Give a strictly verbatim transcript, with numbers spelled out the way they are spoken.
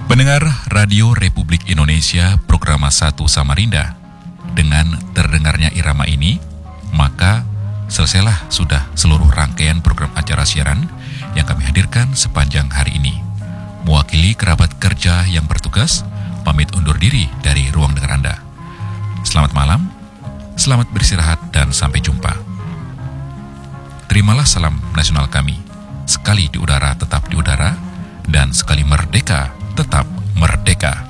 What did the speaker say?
Pendengar Radio Republik Indonesia Programa satu Samarinda, dengan terdengarnya irama ini, maka selesailah sudah seluruh rangkaian program acara siaran yang kami hadirkan sepanjang hari ini. Mewakili kerabat kerja yang bertugas, pamit undur diri dari ruang dengar Anda. Selamat malam, selamat beristirahat dan sampai jumpa. Terimalah salam nasional kami, sekali di udara tetap di udara, dan sekali merdeka tetap merdeka.